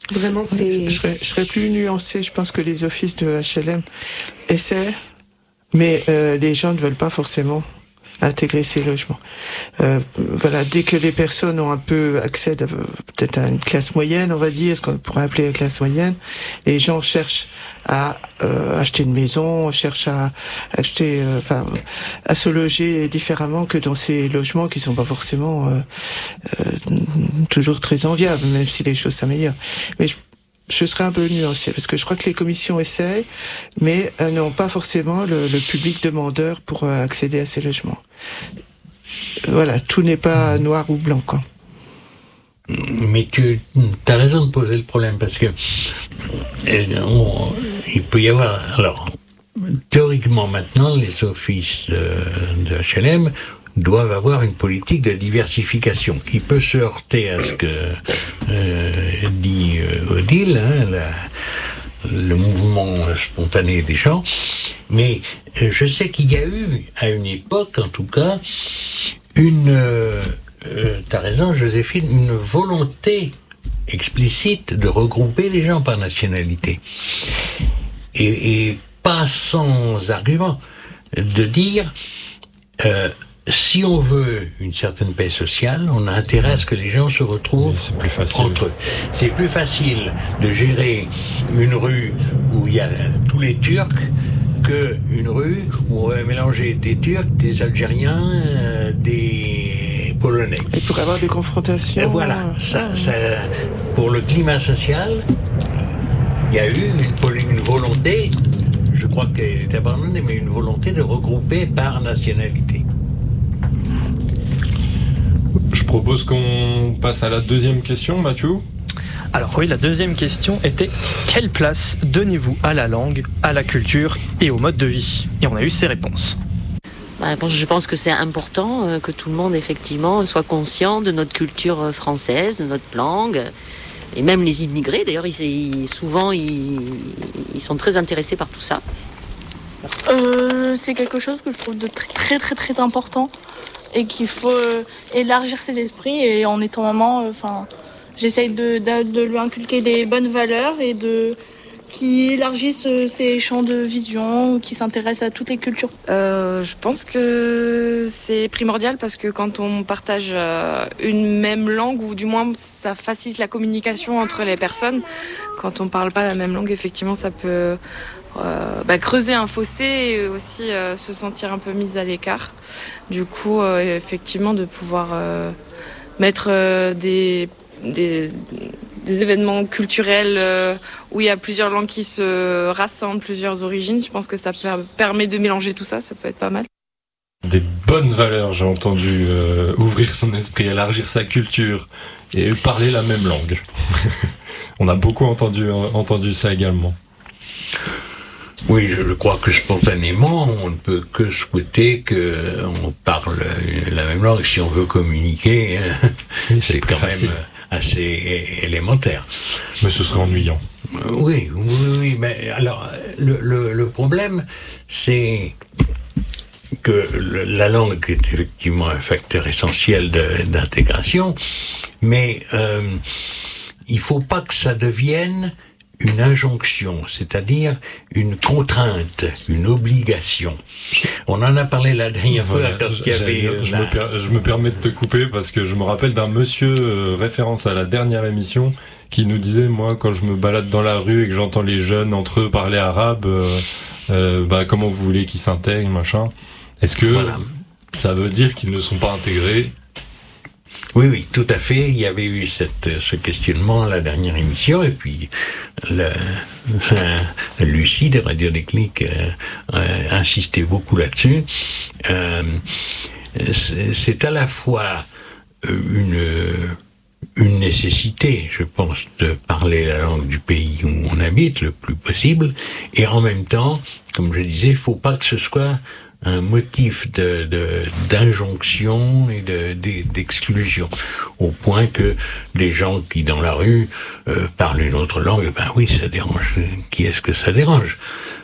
Vraiment, c'est... Je serais plus nuancé. Je pense que les offices de HLM essaient, mais les gens ne veulent pas forcément intégrer ces logements. Voilà, dès que les personnes ont un peu accès peut-être à une classe moyenne, on va dire, ce qu'on pourrait appeler la classe moyenne, les gens cherchent à acheter une maison, cherchent à acheter, à se loger différemment que dans ces logements qui sont pas forcément toujours très enviables, même si les choses s'améliorent. Mais je serais un peu nuancé, parce que je crois que les commissions essayent, mais n'ont pas forcément le public demandeur pour accéder à ces logements. Voilà, tout n'est pas noir ou blanc, quoi. Mais tu as raison de poser le problème, parce que il peut y avoir... Alors, théoriquement maintenant, les offices de HLM doivent avoir une politique de diversification qui peut se heurter à ce que dit Odile, le mouvement spontané des gens. Mais je sais qu'il y a eu, à une époque en tout cas, t'as raison Joséphine, une volonté explicite de regrouper les gens par nationalité. Et pas sans argument, de dire... si on veut une certaine paix sociale, on a intérêt à ce que les gens se retrouvent entre eux. C'est plus facile de gérer une rue où il y a tous les Turcs qu'une rue où on va mélanger des Turcs, des Algériens, des Polonais. Il pourrait y avoir des confrontations. Et voilà, ça, pour le climat social, il y a eu une volonté, je crois qu'elle est abandonnée, mais une volonté de regrouper par nationalité. Je propose qu'on passe à la deuxième question, Mathieu. Alors oui, la deuxième question était « Quelle place donnez-vous à la langue, à la culture et au mode de vie ?» Et on a eu ces réponses. Je pense que c'est important que tout le monde, effectivement, soit conscient de notre culture française, de notre langue. Et même les immigrés, d'ailleurs, souvent, ils sont très intéressés par tout ça. C'est quelque chose que je trouve de très, très, très important. Et qu'il faut élargir ses esprits. Et en étant maman, j'essaye de lui inculquer des bonnes valeurs et qui élargissent ses champs de vision, qui s'intéressent à toutes les cultures. Je pense que c'est primordial parce que quand on partage une même langue, ou du moins ça facilite la communication entre les personnes, quand on parle pas la même langue, effectivement, ça peut... creuser un fossé et aussi se sentir un peu mise à l'écart. Du coup, effectivement, de pouvoir mettre des événements culturels où il y a plusieurs langues qui se rassemblent, plusieurs origines, je pense que ça permet de mélanger tout ça, ça peut être pas mal. Des bonnes valeurs, j'ai entendu ouvrir son esprit, élargir sa culture et parler la même langue. On a beaucoup entendu ça également. Oui, je crois que spontanément, on ne peut que souhaiter qu'on parle la même langue si on veut communiquer. Oui, c'est quand facile. Même assez élémentaire. Mais ce serait ennuyant. Oui, mais alors, le problème, c'est que la langue est effectivement un facteur essentiel d'intégration, mais il ne faut pas que ça devienne une injonction, c'est-à-dire une contrainte, une obligation. On en a parlé la dernière fois quand il y avait... Je me permets de te couper parce que je me rappelle d'un monsieur, référence à la dernière émission, qui nous disait, moi, quand je me balade dans la rue et que j'entends les jeunes entre eux parler arabe, comment vous voulez qu'ils s'intègrent, machin. Est-ce que ça veut dire qu'ils ne sont pas intégrés ? Oui, tout à fait. Il y avait eu ce questionnement à la dernière émission, et puis Lucie de Radio Déclic insistait beaucoup là-dessus. C'est à la fois une nécessité, je pense, de parler la langue du pays où on habite le plus possible, et en même temps, comme je disais, il ne faut pas que ce soit un motif d'injonction et d'exclusion, au point que les gens qui dans la rue parlent une autre langue, ben oui, ça dérange. Qui est-ce que ça dérange?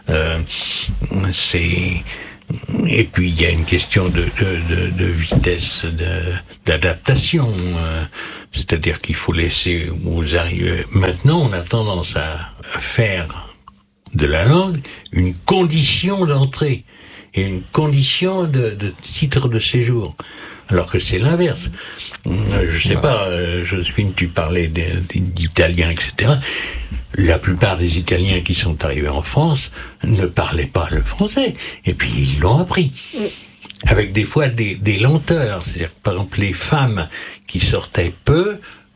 Et puis il y a une question de vitesse d'adaptation. C'est-à-dire qu'il faut laisser aux arrivés. Maintenant, on a tendance à faire de la langue une condition d'entrée et une condition de titre de séjour. Alors que c'est l'inverse. Je sais pas, Joséphine, tu parlais d'Italiens, etc. La plupart des Italiens qui sont arrivés en France ne parlaient pas le français. Et puis ils l'ont appris. Avec des fois des lenteurs. C'est-à-dire que, par exemple, les femmes qui sortaient peu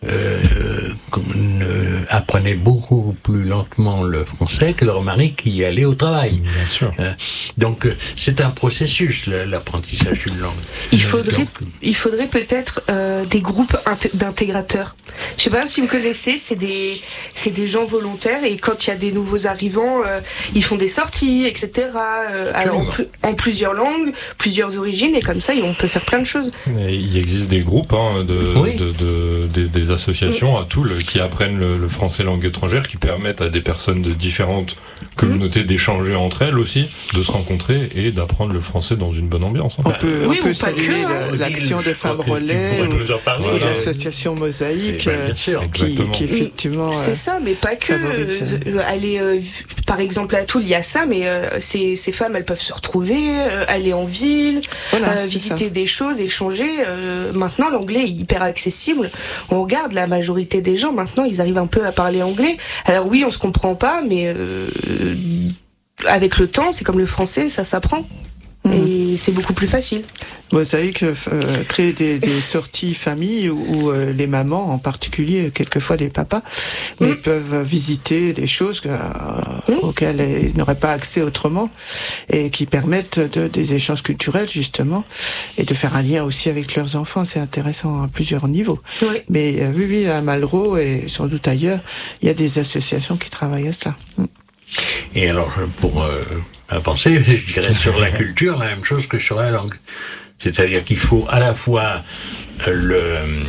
apprenaient beaucoup plus lentement le français que leur mari qui allait au travail. Bien sûr. Donc c'est un processus, l'apprentissage d'une langue. Il faudrait peut-être des groupes d'intégrateurs. Je sais pas si vous connaissez, c'est des gens volontaires et quand il y a des nouveaux arrivants, ils font des sorties, etc. Alors en plusieurs langues, plusieurs origines, et comme ça on peut faire plein de choses. Et il existe des groupes des associations à Toul qui apprennent le français langue étrangère, qui permettent à des personnes de différentes communautés d'échanger entre elles aussi, de se rencontrer et d'apprendre le français dans une bonne ambiance. On peut saluer l'action de Femmes Relais ou l'association Mosaïque qui effectivement c'est ça, mais pas que aller par exemple à Toul, il y a ça, mais ces femmes elles peuvent se retrouver, aller en ville, visiter des choses, échanger. Maintenant l'anglais est hyper accessible. On regarde la majorité des gens maintenant, ils arrivent un peu à parler anglais. Alors oui, on se comprend pas, mais avec le temps, c'est comme le français, ça s'apprend. Et c'est beaucoup plus facile. Mosaïque crée des sorties famille où les mamans, en particulier, quelquefois les papas, mais peuvent visiter des choses auxquelles ils n'auraient pas accès autrement et qui permettent des échanges culturels justement et de faire un lien aussi avec leurs enfants. C'est intéressant à plusieurs niveaux. Oui. Mais oui, à Malraux et sans doute ailleurs, il y a des associations qui travaillent à ça. Et alors, pour avancer, je dirais sur la culture, la même chose que sur la langue. C'est-à-dire qu'il faut à la fois le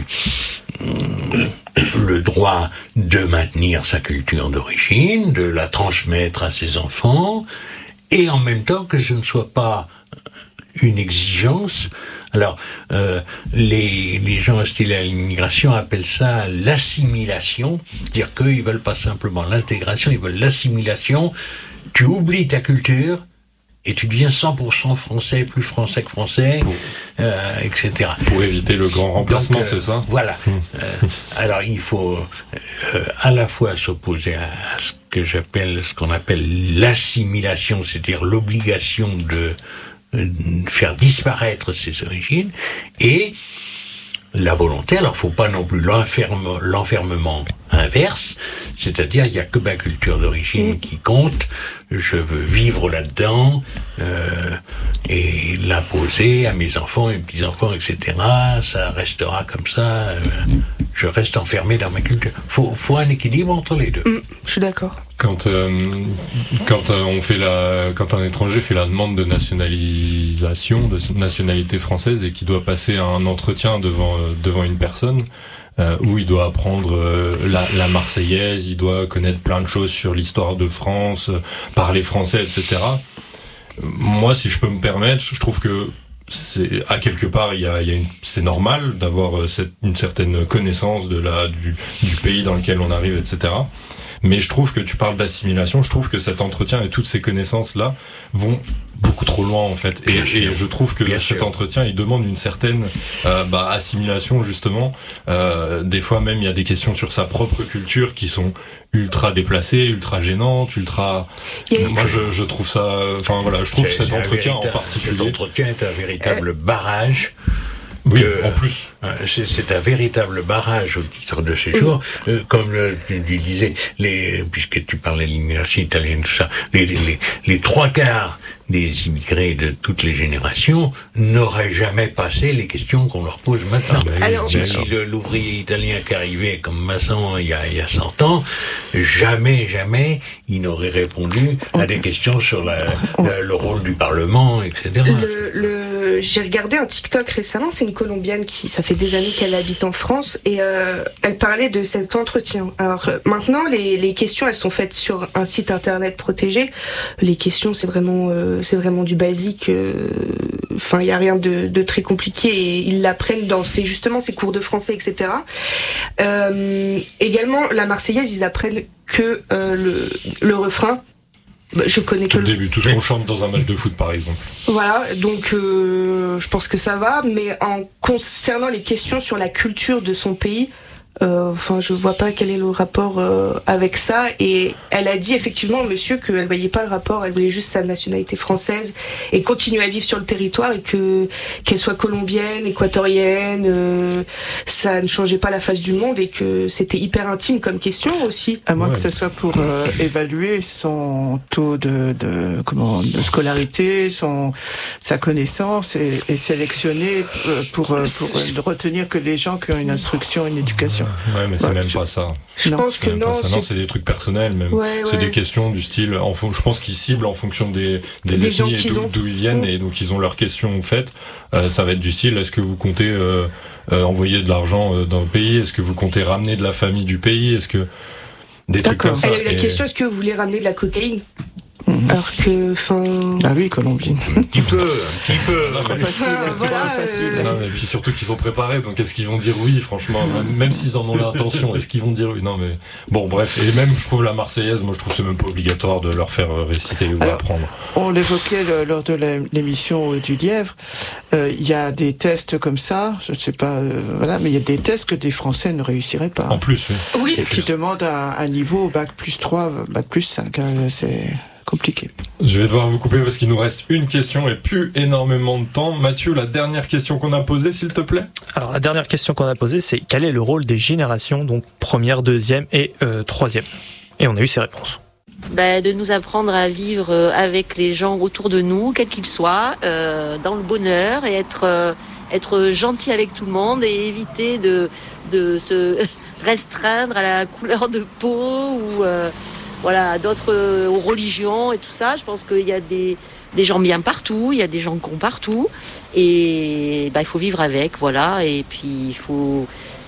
droit de maintenir sa culture d'origine, de la transmettre à ses enfants, et en même temps que ce ne soit pas une exigence. Alors, les gens hostils à l'immigration appellent ça l'assimilation, dire qu'ils veulent pas simplement l'intégration, ils veulent l'assimilation. Tu oublies ta culture et tu deviens 100% français, plus français que français, etc. Pour éviter le grand remplacement, c'est ça ? Voilà. Alors, il faut à la fois s'opposer à ce qu'on appelle l'assimilation, c'est-à-dire l'obligation de faire disparaître ses origines, et la volonté. Alors, faut pas non plus l'enfermement inverse, c'est-à-dire il y a que ma culture d'origine qui compte, je veux vivre là-dedans et l'imposer à mes enfants, mes petits-enfants, etc. Ça restera comme ça, je reste enfermé dans ma culture. Faut un équilibre entre les deux. Je suis d'accord. Quand un étranger fait la demande de nationalisation, de nationalité française, et qui doit passer un entretien devant une personne, où il doit apprendre la Marseillaise, il doit connaître plein de choses sur l'histoire de France, parler français, etc. Moi, si je peux me permettre, je trouve que à quelque part, c'est normal d'avoir une certaine connaissance du pays dans lequel on arrive, etc. Mais je trouve que tu parles d'assimilation, je trouve que cet entretien et toutes ces connaissances-là vont beaucoup trop loin, en fait. Et je trouve que cet entretien, il demande une certaine assimilation, justement. Des fois même, il y a des questions sur sa propre culture qui sont ultra déplacées, ultra gênantes, ultra... Moi, je trouve ça... Enfin, voilà, je trouve cet entretien en particulier... Cet entretien est un véritable barrage. Oui, en plus. C'est un véritable barrage au titre de séjour. Comme tu disais, puisque tu parlais de l'immigration italienne, tout ça, les trois quarts des immigrés de toutes les générations n'auraient jamais passé les questions qu'on leur pose maintenant. Si l'ouvrier italien qui arrivait comme maçon il y a 100 ans, jamais il n'aurait répondu à des questions sur le rôle du Parlement, etc. J'ai regardé un TikTok récemment, c'est une Colombienne ça fait des années qu'elle habite en France, et elle parlait de cet entretien. Alors maintenant, les questions, elles sont faites sur un site internet protégé. Les questions, c'est vraiment du basique. enfin, il y a rien de très compliqué et ils l'apprennent dans ces cours de français, etc. Également, la Marseillaise, ils apprennent que le refrain. Je connais tout le début, tout ce qu'on chante dans un match de foot, par exemple. Voilà, donc je pense que ça va, mais en concernant les questions sur la culture de son pays, je vois pas quel est le rapport avec ça. Et elle a dit effectivement au monsieur qu'elle voyait pas le rapport, elle voulait juste sa nationalité française et continuer à vivre sur le territoire, et qu'elle soit colombienne, équatorienne, ça ne changeait pas la face du monde, et que c'était hyper intime comme question aussi. À moins que ce soit pour évaluer son taux de scolarité, sa connaissance, et sélectionner pour retenir que les gens qui ont une instruction, une éducation. Ouais, mais c'est même pas ça. Je pense que non. Non, c'est des trucs personnels même. C'est des questions du style. Je pense qu'ils ciblent en fonction des ethnies et d'où ils viennent, et donc ils ont leurs questions faites. Ça va être du style: est-ce que vous comptez envoyer de l'argent dans le pays? Est-ce que vous comptez ramener de la famille du pays? Est-ce que des trucs comme ça. Elle a eu la question: est-ce que vous voulez ramener de la cocaïne? Alors que, Ah oui, Colombine. Un petit peu. Trop facile. Non, mais puis surtout qu'ils sont préparés, donc est-ce qu'ils vont dire oui, franchement, même s'ils en ont l'intention, est-ce qu'ils vont dire oui? Non, mais bon, bref. Et même, je trouve la Marseillaise, moi, je trouve que c'est même pas obligatoire de leur faire réciter ou apprendre. On l'évoquait lors de l'émission du Lièvre. Il y a des tests comme ça, je ne sais pas, mais il y a des tests que des Français ne réussiraient pas. En plus, oui. Et qui demandent un niveau bac plus 3, bac plus 5. C'est compliqué. Je vais devoir vous couper parce qu'il nous reste une question et plus énormément de temps. Mathieu, la dernière question qu'on a posée, s'il te plaît. Alors, la dernière question qu'on a posée, c'est quel est le rôle des générations, donc première, deuxième et troisième? Et on a eu ces réponses. De nous apprendre à vivre avec les gens autour de nous, quels qu'ils soient, dans le bonheur, et être gentil avec tout le monde, et éviter de se restreindre à la couleur de peau ou à d'autres religions et tout ça. Je pense qu'il y a des gens bien partout, il y a des gens cons partout, et il faut vivre avec, et puis il faut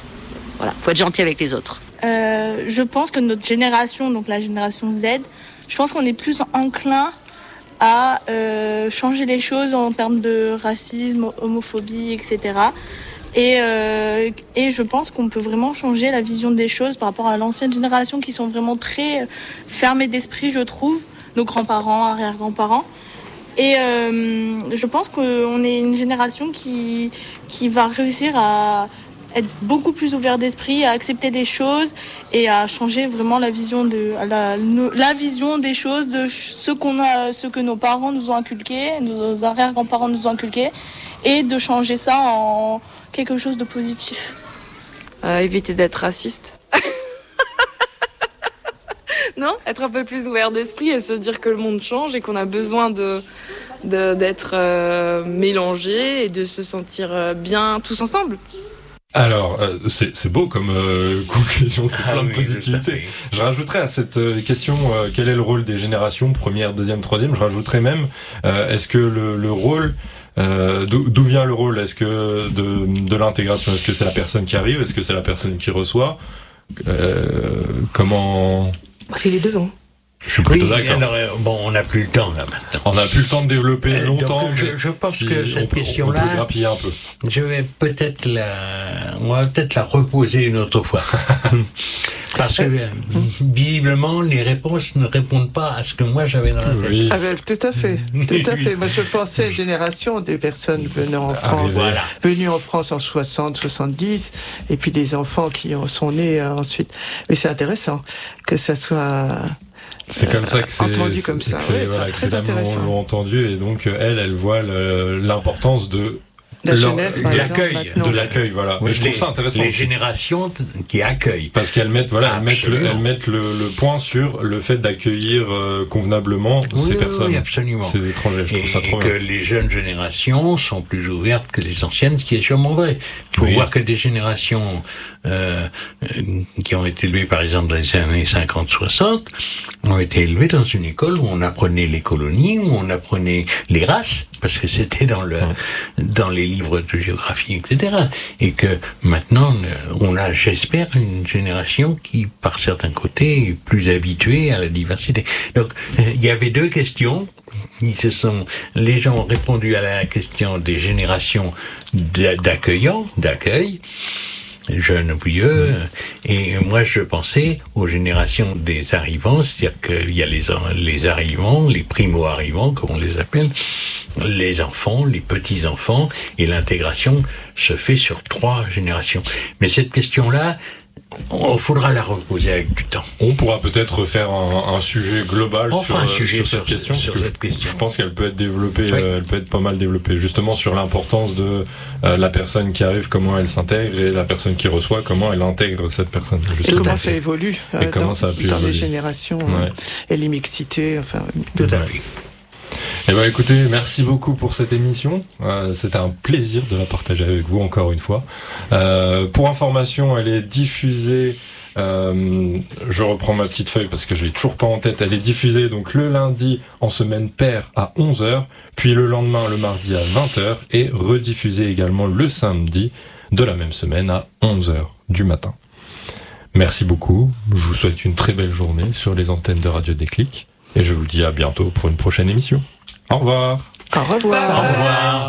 être gentil avec les autres. Je pense que notre génération, donc la génération Z, je pense qu'on est plus enclin à changer les choses en termes de racisme, homophobie, etc. Et je pense qu'on peut vraiment changer la vision des choses par rapport à l'ancienne génération, qui sont vraiment très fermées d'esprit, je trouve, nos grands-parents, arrière-grands-parents. Et je pense qu'on est une génération qui va réussir à être beaucoup plus ouvert d'esprit, à accepter des choses et à changer vraiment la vision la vision des choses, de ce que nos parents nous ont inculqué, nos arrière-grands-parents nous ont inculqué, et de changer ça en quelque chose de positif. Éviter d'être raciste. Non, être un peu plus ouvert d'esprit et se dire que le monde change et qu'on a besoin d'être mélangés et de se sentir bien tous ensemble. Alors, c'est beau comme conclusion, c'est plein de positivité. Je rajouterais à cette question, quel est le rôle des générations, première, deuxième, troisième, je rajouterais même, est-ce que le rôle, d'où vient le rôle? Est-ce que de l'intégration, est-ce que c'est la personne qui arrive? Est-ce que c'est la personne qui reçoit? Comment... C'est les deux, hein. Je suis plutôt d'accord. Alors, on n'a plus le temps là maintenant. On n'a plus le temps de développer longtemps. Donc, je pense que cette question-là, on peut grappiller un peu. On va peut-être la reposer une autre fois. Parce que visiblement, les réponses ne répondent pas à ce que moi j'avais dans la tête. Oui. Tout à fait. Moi, je pensais génération des personnes venant en France, venues en France en 60, 70, et puis des enfants qui sont nés ensuite. Mais c'est intéressant que ça soit... C'est comme ça que c'est entendu comme ça. C'est très intéressant. L'ont entendu, et donc elle voit l'importance de la jeunesse, par exemple, de l'accueil, voilà. Oui, je trouve ça intéressant. Les générations qui accueillent. Parce qu'elles mettent, elles mettent le point sur le fait d'accueillir convenablement ces personnes. Oui, absolument. Ces étrangers, je trouve ça trop bien. bien. Et que les jeunes générations sont plus ouvertes que les anciennes, ce qui est sûrement vrai. Il faut voir que des générations qui ont été élevées, par exemple, dans les années 50-60, ont été élevées dans une école où on apprenait les colonies, où on apprenait les races, parce que c'était dans les livres de géographie, etc. Et que maintenant, on a, j'espère, une génération qui, par certains côtés, est plus habituée à la diversité. Donc, il y avait deux questions. Les gens ont répondu à la question des générations d'accueil, jeunes ou vieux, et moi je pensais aux générations des arrivants, c'est-à-dire qu'il y a les arrivants, les primo-arrivants, comme on les appelle, les enfants, les petits-enfants, et l'intégration se fait sur 3 générations. Mais cette question-là, il faudra la reposer avec du temps. On pourra peut-être faire un sujet global sur cette question, parce que je pense qu'elle peut être développée, elle peut être pas mal développée, justement sur l'importance de la personne qui arrive, comment elle s'intègre, et la personne qui reçoit, comment elle intègre cette personne. Et comment ça évolue dans les générations, ouais. Et les mixités, enfin. Tout à fait. Eh ben, écoutez, merci beaucoup pour cette émission. C'était un plaisir de la partager avec vous encore une fois. Pour information, elle est diffusée. Je reprends ma petite feuille parce que je l'ai toujours pas en tête. Elle est diffusée donc le lundi en semaine paire à 11h, puis le lendemain, le mardi à 20h, et rediffusée également le samedi de la même semaine à 11h du matin. Merci beaucoup. Je vous souhaite une très belle journée sur les antennes de Radio Déclic. Et je vous dis à bientôt pour une prochaine émission. Au revoir. Au revoir. Au revoir.